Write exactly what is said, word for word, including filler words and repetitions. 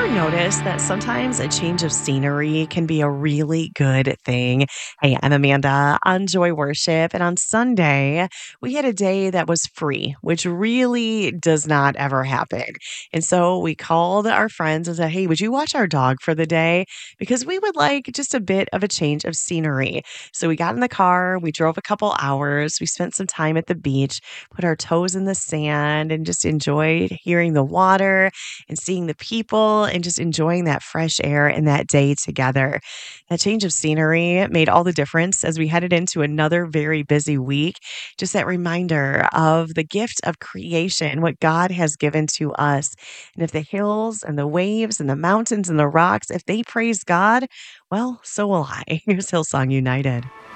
ever noticed that sometimes a change of scenery can be a really good thing? Hey, I'm Amanda on Joy Worship, and on Sunday, we had a day that was free, which really does not ever happen. And so we called our friends and said, Hey, would you watch our dog for the day? Because we would like just a bit of a change of scenery. So we got in the car, we drove a couple hours, we spent some time at the beach, put our toes in the sand, and just enjoyed hearing the water and seeing the people and just enjoying that fresh air and that day together. That change of scenery made all the difference as we headed into another very busy week. Just that reminder of the gift of creation, what God has given to us. And if the hills and the waves and the mountains and the rocks, if they praise God, well, so will I. Here's Hillsong United.